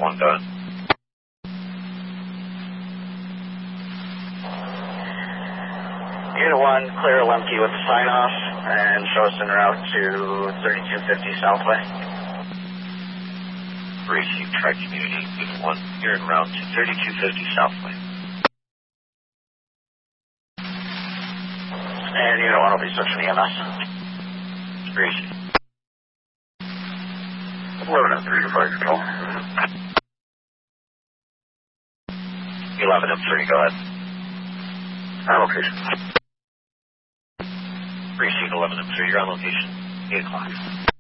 1, go ahead. Unit 1, clear Lemke with the sign-off, and show us en route to 3250 Southway. Receive Tri-Community, Unit 1, you're en route to 3250 Southway. And Unit 1 will be switching EMS. Receive. 11 and 3 to flight control. 11 and 3, go ahead. On location. Receive 11 and 3, you're on location. 8 o'clock.